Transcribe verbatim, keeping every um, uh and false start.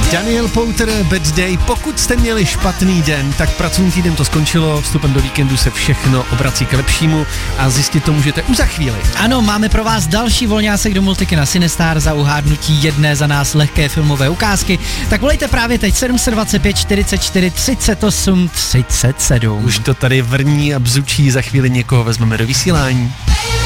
Daniel Powter, Bad Day. Pokud jste měli špatný den, tak pracovní týden to skončilo, vstupem do víkendu se všechno obrací k lepšímu a zjistit to můžete už za chvíli. Ano, máme pro vás další volňásek do Multiky na Cinestar za uhádnutí jedné za nás lehké filmové ukázky. Tak volejte právě teď sedm set dvacet pět čtyřicet čtyři třicet osm třicet sedm. Už to tady vrní a bzučí, za chvíli někoho vezmeme do vysílání.